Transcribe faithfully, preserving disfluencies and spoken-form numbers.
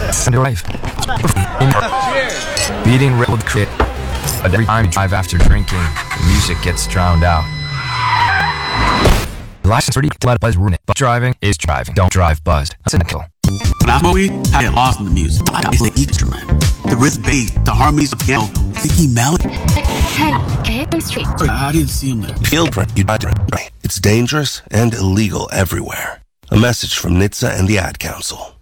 And your life. Beating road crit. But every time you drive after drinking, the music gets drowned out. License thirty, let buzz ruin it. But driving is driving. Don't drive buzzed. That's a kill. When I smoke weed, I get lost in the music. I got the instrument, the rhythm bass, the harmonies of piano, Vicky Melody. I didn't see him there. Field print, you buy it. It's dangerous and illegal everywhere. A message from N H T S A and the Ad Council.